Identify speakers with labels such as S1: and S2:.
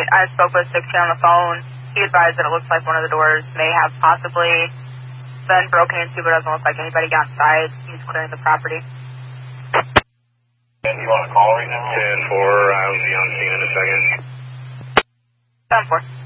S1: I spoke with 6 on the phone. He advised that it looks like one of the doors may have possibly been broken into, but it doesn't look like anybody got inside. He's clearing the property.
S2: And you want to call right now? 10-4, I'll be on scene in a second.
S1: 7-4.